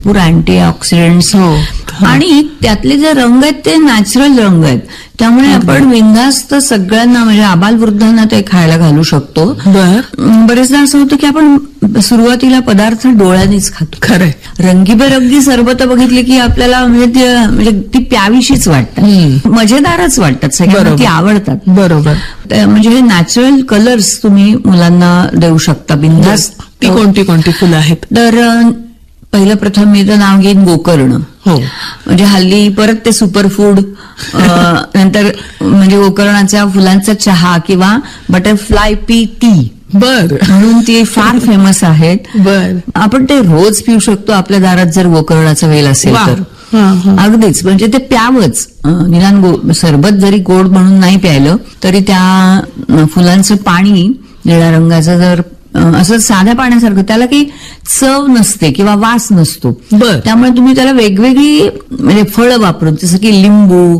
भरपूर अँटी ऑक्सिडंट्स आणि त्यातले जे रंग आहेत ते नॅचरल रंग आहेत. त्यामुळे आपण बिनधास्त सगळ्यांना म्हणजे आबालवृद्धांना ते खायला घालू शकतो. बरेचदा असं होतं की आपण सुरुवातीला पदार्थ डोळ्यांनीच खातो. खरंय. रंगीबेरंगी सरबत बघितली की आपल्याला म्हणजे ती प्यावीशीच वाटतात, मजेदारच वाटतात, सगळ्यांना ती आवडतात. बरोबर. म्हणजे हे नॅचरल कलर्स तुम्ही मुलांना देऊ शकता बिनधास्त. ती कोणती कोणती फुलं आहेत? तर पहिलं प्रथम मी तर नाव घेईन गोकर्ण. हो. म्हणजे हल्ली परत ते सुपरफूड, नंतर म्हणजे गोकर्णाच्या फुलांचा चहा किंवा बटरफ्लाय पी टी म्हणून ती फार फेमस आहेत. आपण ते रोज पिऊ शकतो आपल्या दारात जर गोकर्णाचा वेल असेल तर. अगदीच म्हणजे ते प्यावंच. निदान सरबत जरी गोड म्हणून नाही प्यायलं तरी त्या फुलांचं पाणी निळ्या रंगाचं जर असं साध्या पाण्यासारखं, त्याला काही चव नसते किंवा वास नसतो. त्यामुळे तुम्ही त्याला वेगवेगळी म्हणजे फळं वापरून, जसं की लिंबू,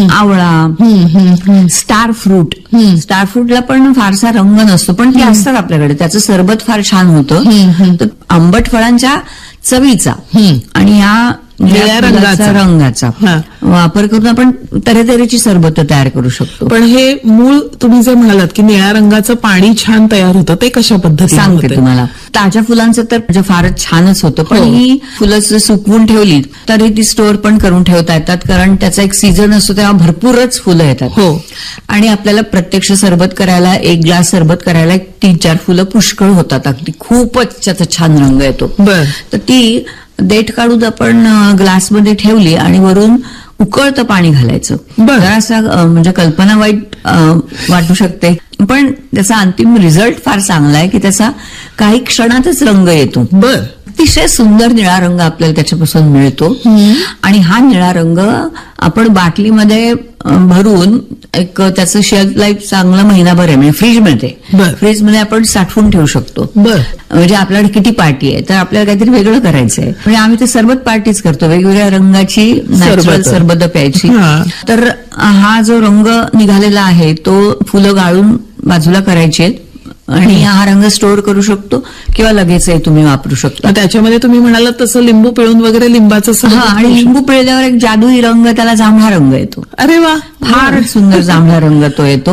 आवळा, स्टार फ्रूटला पण फारसा रंग नसतो पण ते असतात आपल्याकडे, त्याचं सरबत फार छान होतं. तर आंबट फळांच्या चवीचा आणि या निळ्या रंगाचा वापर करून आपण तऱ्हेतऱ्हेची सरबत तयार करू शकतो. पण हे मूळ तुम्ही जे म्हणालात की निळ्या रंगाचं पाणी छान तयार होतं, ते कशा पद्धतीने सांगते तुम्हाला. ताज्या फुलांचं तर म्हणजे फारच छानच होतं, पण ही फुलं सुकवून ठेवली तरी ती स्टोअर पण करून ठेवता येतात, कारण त्याचा एक सीझन असतो तेव्हा भरपूरच फुलं येतात. आणि आपल्याला प्रत्यक्ष सरबत करायला, एक ग्लास सरबत करायला 3-4 फुलं पुष्कळ होतात. अगदी खूपच त्याचा छान रंग येतो. तर ती देठ काढून आपण ग्लासमध्ये ठेवली आणि वरून उकळतं पाणी घालायचं. जरासा म्हणजे कल्पना वाईट वाटू शकते, पण त्याचा अंतिम रिझल्ट फार चांगला आहे की त्याचा काही क्षणातच रंग येतो. अतिशय सुंदर निळा रंग आपल्याला त्याच्यापासून मिळतो. आणि हा निळा रंग आपण बाटलीमध्ये भरून एक त्याचं शेल्फ लाईफ चांगला महिनाभर आहे, म्हणजे फ्रीजमध्ये आपण साठवून ठेवू शकतो. म्हणजे आपल्याकडे किती पार्टी आहे तर आपल्याला काहीतरी वेगळं करायचं आहे, म्हणजे आम्ही ते सरबत पार्टीच करतो, वेगवेगळ्या रंगाची नॅचरल सरबत प्यायची. तर हा जो रंग निघालेला आहे तो फुलं गाळून बाजूला करायचे आणि हा रंग स्टोअर करू शकतो किंवा लगेचही तुम्ही वापरू शकता. त्याच्यामध्ये तुम्ही म्हणालात तसं लिंबू पिळून वगैरे लिंबाचं आणि लिंबू पिळल्यावर एक जादुई रंग, त्याला जांभळा रंग येतो. अरे वा, फारच सुंदर जांभळा रंग तो येतो.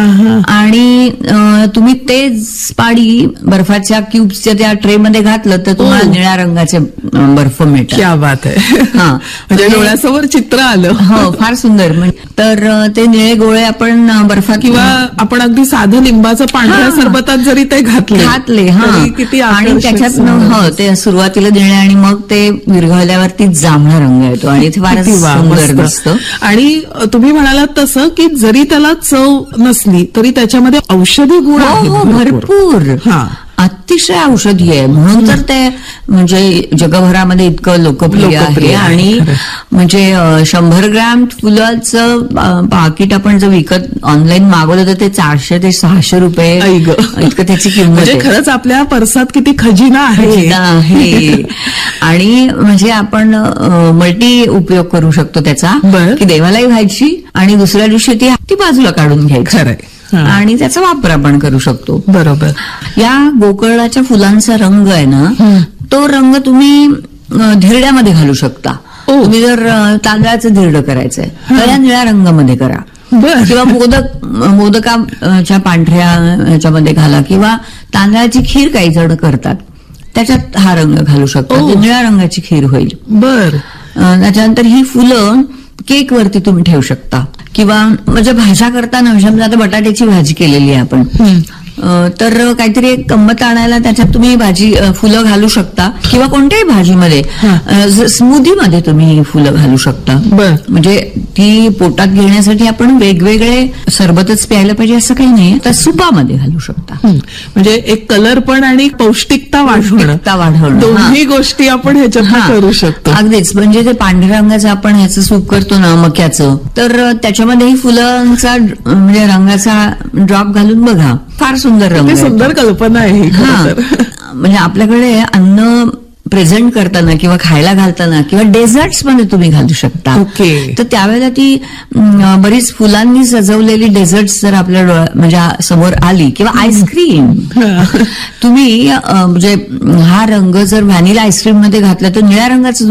आणि तुम्ही तेच पाणी बर्फाच्या क्यूब्सच्या त्या ट्रे मध्ये घातलं तर तुम्हाला निळ्या रंगाचे बर्फ मिळतात. क्या बात आहे. म्हणजे डोळ्यासमोर चित्र आलं. हो, फार सुंदर. तर ते निळे गोळे आपण बर्फात किंवा आपण अगदी साधं लिंबाचं पांढऱ्या सरबतात जरी ते घातले किती, आणि त्याच्यात ते सुरुवातीला निळे आणि मग ते विरघळल्यावरती जांभळा रंग येतो आणि ते फारच सुंदर दिसतं. आणि तुम्ही म्हणालात तसं की जरी त्याला चव नसली तरी त्याच्यामध्ये औषधी गुण आहेत भरपूर. अतिशय औषधी आहे म्हणून तर ते म्हणजे जगभरामध्ये इतकं लोकप्रिय आहे. आणि म्हणजे 100 ग्रॅम फुलाचं पाकिट आपण जर विकत ऑनलाईन मागवलं तर ते 400 ते 600 रुपये इतकं त्याची किंमत आहे. खरंच आपल्या पर्सात किती खजिना आहे. आणि म्हणजे आपण मल्टी उपयोग करू शकतो त्याचा, की देवालाही व्हायची आणि दुसऱ्या दिवशी ती बाजूला काढून घ्यायची. खरंय. आणि त्याचा वापर आपण करू शकतो. बरोबर. या गोकर्णाच्या फुलांचा रंग आहे ना, तो रंग तुम्ही धिरड्यामध्ये घालू शकता. तुम्ही जर तांदळाचं धिरडं करायचंय तर या निळ्या रंगामध्ये करा, किंवा मोदकाच्या पांढऱ्या ह्याच्यामध्ये घाला, किंवा तांदळाची खीर काही जण करतात त्याच्यात हा रंग घालू शकता, निळ्या रंगाची खीर होईल. त्याच्यानंतर ही फुलं केक वरती तुम्ही ठेवू शकता, किंवा म्हणजे भाज्या करताना आता बटाट्याची भाजी केलेली आहे आपण, तर काहीतरी एक गंमत आणायला त्याच्यात तुम्ही फुलं घालू शकता, किंवा कोणत्याही भाजीमध्ये स्मूदीमध्ये तुम्ही फुलं घालू शकता. म्हणजे ती पोटात घेण्यासाठी आपण वेगवेगळे सरबतच प्यायला पाहिजे असं काही नाही, तर सुपामध्ये घालू शकता. म्हणजे एक कलर पण आणि पौष्टिकता वाढवणं दोन्ही गोष्टी आपण ह्याच्यात करू शकतो. अगदीच. म्हणजे ते पांढऱ्या रंगाचं आपण ह्याचं सूप करतो ना मक्याचं, तर त्याच्यामध्ये फुलांचा म्हणजे रंगाचा ड्रॉप घालून बघा, फार सुंदर रंग. सुंदर कल्पना आहे. म्हणजे आपल्याकडे अन्न प्रेझेंट करताना किंवा खायला घालताना किंवा डेझर्ट्स मध्ये तुम्ही घालू शकता. तर त्यावेळेला ती बरीच फुलांनी सजवलेली डेझर्ट्स जर आपल्या म्हणजे समोर आली, किंवा आईस्क्रीम तुम्ही म्हणजे हा रंग जर व्हॅनिला आईस्क्रीम मध्ये घातला तर निळ्या रंगाचं